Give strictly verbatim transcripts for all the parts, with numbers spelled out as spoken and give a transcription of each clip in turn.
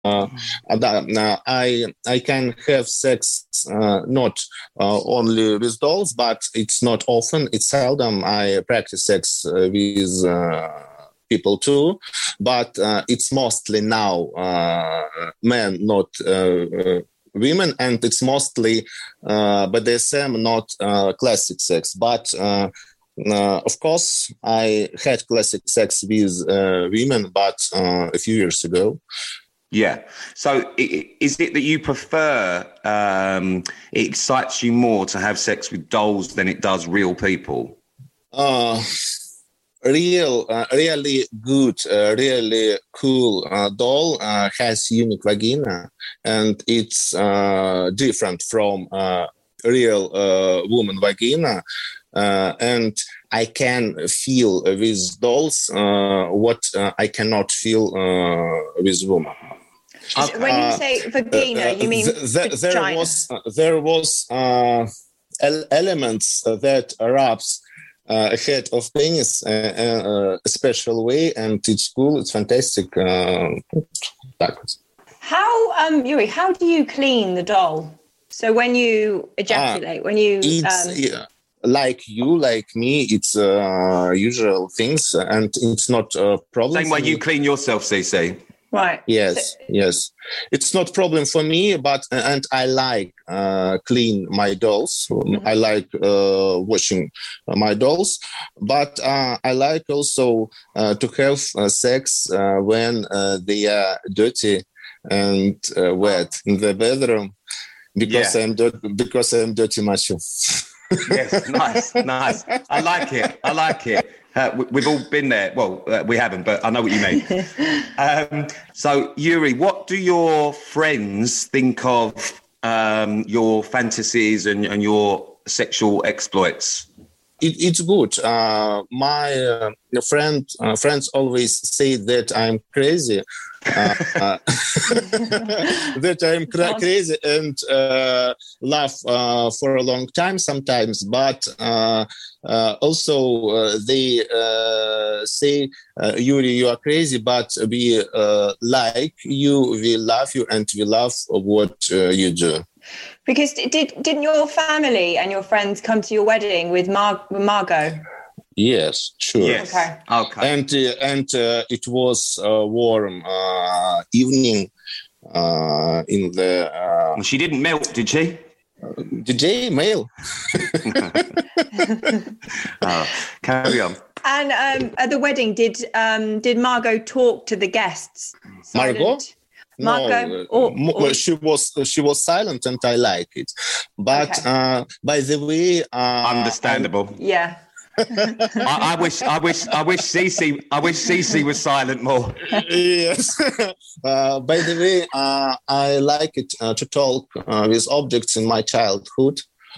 Uh, uh, I I can have sex uh, not uh, only with dolls, but it's not often. It's seldom. I practice sex uh, with uh, people too, but uh, it's mostly now uh, men, not uh, uh, women, and it's mostly uh, B D S M, not uh, classic sex. But uh, uh, of course, I had classic sex with uh, women, but uh, a few years ago. Yeah. So is it that you prefer, um, it excites you more to have sex with dolls than it does real people? Uh, real, uh, really good, uh, really cool uh, doll uh, has unique vagina, and it's uh, different from uh, real uh, woman vagina. Uh, and I can feel with dolls uh, what uh, I cannot feel uh, with women. When you say vagina, uh, you mean th- th- there was uh, there was uh, el- elements that wraps uh, ahead of penis uh, uh, a special way, and it's cool. It's fantastic. Uh, how um, Yuri? How do you clean the doll? So when you ejaculate, uh, when you it's, um... yeah. Like you, like me, it's uh, usual things, and it's not a problem. Same way you clean yourself, C C. Right. Yes, so, yes. It's not problem for me, but and I like uh, clean my dolls. Mm-hmm. I like uh, washing my dolls, but uh, I like also uh, to have uh, sex uh, when uh, they are dirty and uh, wet in the bedroom because yeah. I'm dirty, because I'm dirty macho. Yes, nice, nice. I like it. I like it. Uh, we, we've all been there. Well, uh, we haven't, but I know what you mean. um, so, Yuri, what do your friends think of um, your fantasies and, and your sexual exploits? It, it's good. Uh, my uh, friend, uh, friends always say that I'm crazy. uh, uh, that I'm cra- crazy and uh, laugh uh, for a long time sometimes, but uh, uh, also uh, they uh, say, uh, Yuri, you are crazy, but we uh, like you, we love you, and we love what uh, you do. Because did, didn't your family and your friends come to your wedding with Mar- Margot? Yes, sure. Yes. Okay. Okay. And uh, and uh, it was a warm uh, evening uh, in the. Uh, well, she didn't melt, did she? Uh, did they melt? Oh, carry on. And um, at the wedding, did um, did Margot talk to the guests? Silent? Margot? Margot, no, or, or... she was she was silent, and I like it. But okay. uh, by the way, uh, understandable. I, yeah. I, I wish, I wish, I wish Cece, I wish Cece was silent more. Yes. uh, by the way, uh, I like it uh, to talk uh, with objects in my childhood.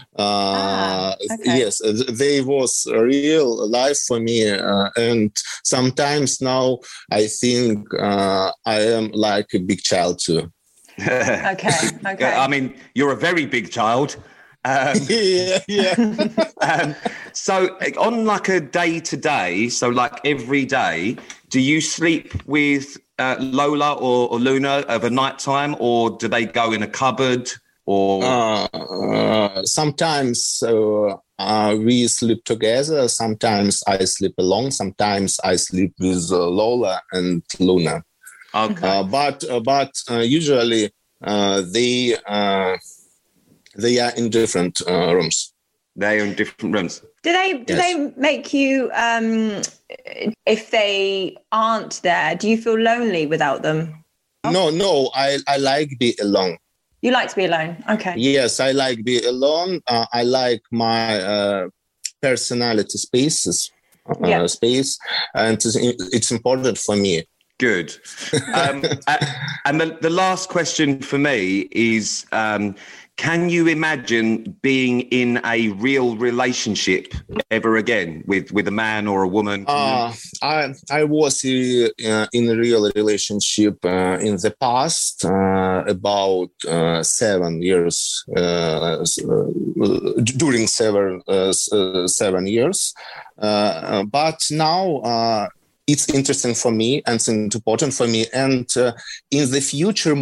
Uh, ah, okay. Yes, they was a real life for me, uh, and sometimes now I think uh, I am like a big child too. Okay, okay. I mean, you're a very big child. Um, yeah, yeah. um, so on like a day to day, so like every day, do you sleep with uh, Lola or, or Luna over night time, or do they go in a cupboard? Or uh, uh, sometimes uh, uh, we sleep together. Sometimes I sleep alone. Sometimes I sleep with uh, Lola and Luna. Okay, uh, but uh, but uh, usually uh, they uh, they are in different uh, rooms. They are in different rooms. Do they do Yes. they make you um, if they aren't there? Do you feel lonely without them? No, no. I I like be alone. You like to be alone? Okay. Yes, I like be alone. Uh, I like my uh, personality spaces, uh, yeah. space, and it's, it's important for me. Good. Um, and the, the last question for me is, um, can you imagine being in a real relationship ever again with, with a man or a woman? Uh, I I was uh, in a real relationship uh, in the past, uh, about uh, seven years, uh, during seven, uh, seven years. Uh, but now uh, it's interesting for me and it's important for me. And uh, in the future,